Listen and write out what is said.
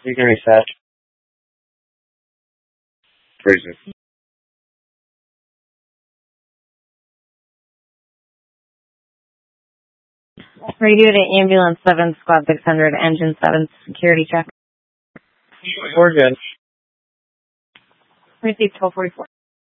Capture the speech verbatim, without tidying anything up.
You can reset. Freezing. Radio to ambulance seven, squad six hundred, engine seven, security check. We're good. Received twelve forty-four.